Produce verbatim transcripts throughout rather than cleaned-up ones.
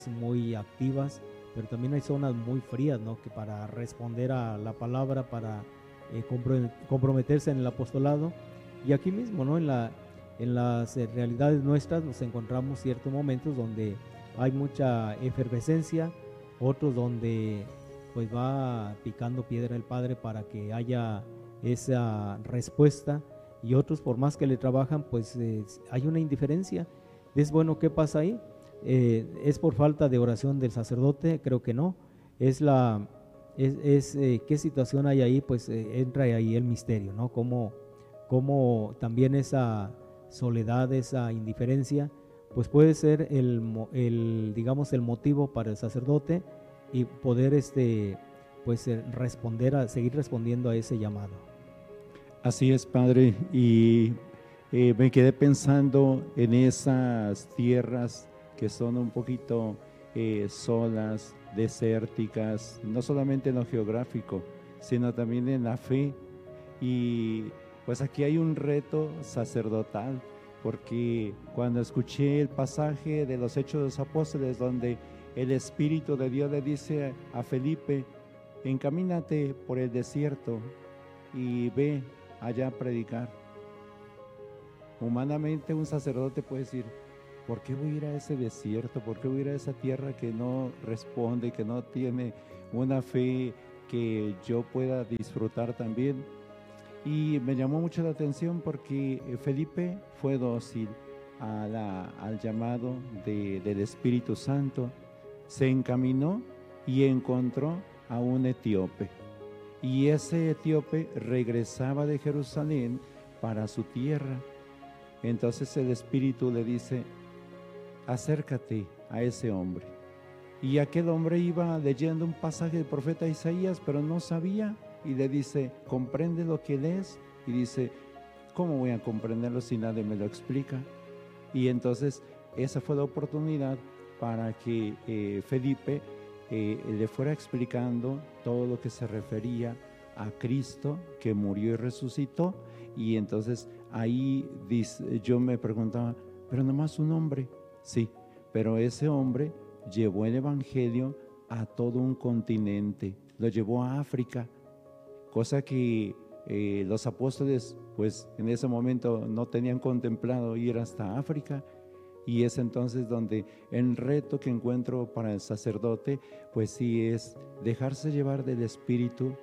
muy activas, pero también hay zonas muy frías, ¿no? Que para responder a la palabra, para eh, compro- comprometerse en el apostolado. Y aquí mismo, ¿no? En la, en las eh, realidades nuestras nos encontramos ciertos momentos donde hay mucha efervescencia, otros donde pues va picando piedra el Padre para que haya esa respuesta, y otros por más que le trabajan pues eh, hay una indiferencia. Es bueno, ¿qué pasa ahí? Eh, ¿es por falta de oración del sacerdote? Creo que no. Es la, es, es eh, ¿qué situación hay ahí? Pues eh, entra ahí el misterio, ¿no? Cómo, cómo también esa soledad, esa indiferencia, pues puede ser el, el, digamos, el motivo para el sacerdote y poder, este, pues, eh, responder a, seguir respondiendo a ese llamado. Así es, Padre, y eh, me quedé pensando en esas tierras que son un poquito eh, solas, desérticas, no solamente en lo geográfico, sino también en la fe. Y pues aquí hay un reto sacerdotal, porque cuando escuché el pasaje de los Hechos de los Apóstoles, donde el Espíritu de Dios le dice a Felipe, encamínate por el desierto y ve allá a predicar. Humanamente un sacerdote puede decir, ¿por qué voy a ir a ese desierto? ¿Por qué voy a ir a esa tierra que no responde, que no tiene una fe que yo pueda disfrutar también? Y me llamó mucho la atención porque Felipe fue dócil a la, al llamado de, del Espíritu Santo, se encaminó y encontró a un etíope. Y ese etíope regresaba de Jerusalén para su tierra. Entonces el Espíritu le dice, acércate a ese hombre. Y aquel hombre iba leyendo un pasaje del profeta Isaías, pero no sabía. Y le dice, ¿comprende lo que lees? Y dice, ¿cómo voy a comprenderlo si nadie me lo explica? Y entonces esa fue la oportunidad para que eh, Felipe eh, le fuera explicando todo lo que se refería a Cristo que murió y resucitó. Y entonces ahí dice, yo me preguntaba, pero nomás un hombre. Sí, pero ese hombre llevó el evangelio a todo un continente, lo llevó a África, cosa que eh, los apóstoles pues en ese momento no tenían contemplado ir hasta África. Y es entonces donde el reto que encuentro para el sacerdote pues sí es dejarse llevar del Espíritu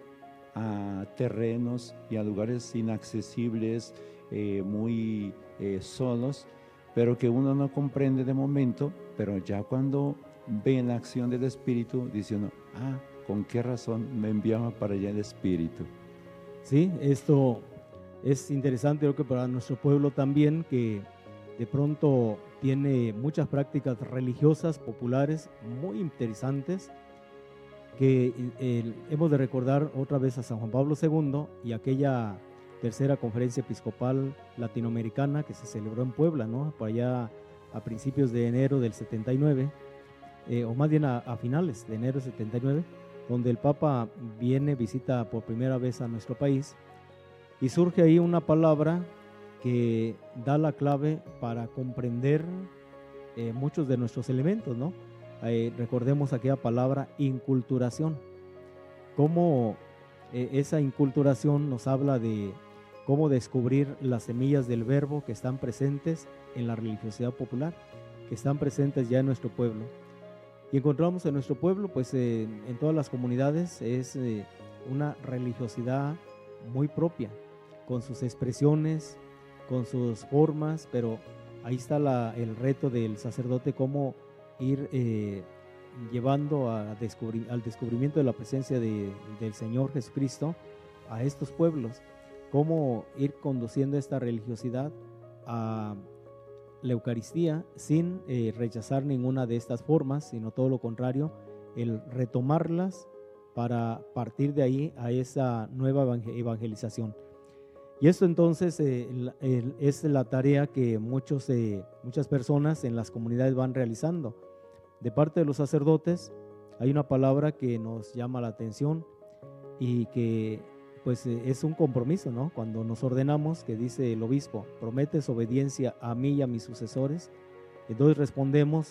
a terrenos y a lugares inaccesibles, eh, muy eh, solos, pero que uno no comprende de momento, pero ya cuando ve la acción del Espíritu, dice uno, ah, ¿con qué razón me enviaba para allá el Espíritu? Sí, esto es interesante, creo que para nuestro pueblo también, que de pronto tiene muchas prácticas religiosas populares muy interesantes, que eh, hemos de recordar otra vez a San Juan Pablo segundo y aquella tercera conferencia episcopal latinoamericana que se celebró en Puebla, ¿no? Por allá a principios de enero del setenta y nueve, eh, o más bien a, a finales de enero del setenta y nueve, donde el Papa viene, visita por primera vez a nuestro país, y surge ahí una palabra que da la clave para comprender eh, muchos de nuestros elementos, ¿no? Eh, recordemos aquella palabra inculturación. Cómo eh, esa inculturación nos habla de cómo descubrir las semillas del verbo que están presentes en la religiosidad popular, que están presentes ya en nuestro pueblo. Y encontramos en nuestro pueblo, pues eh, en todas las comunidades, es eh, una religiosidad muy propia, con sus expresiones, con sus formas, pero ahí está la, el reto del sacerdote, cómo ir eh, llevando a descubrir, al descubrimiento de la presencia de, del Señor Jesucristo a estos pueblos, cómo ir conduciendo esta religiosidad a la Eucaristía sin eh, rechazar ninguna de estas formas, sino todo lo contrario, el retomarlas para partir de ahí a esa nueva evangelización. Y esto entonces eh, el, el, es la tarea que muchos, eh, muchas personas en las comunidades van realizando. De parte de los sacerdotes hay una palabra que nos llama la atención y que pues eh, es un compromiso, ¿no? Cuando nos ordenamos, que dice el obispo, prometes obediencia a mí y a mis sucesores, entonces respondemos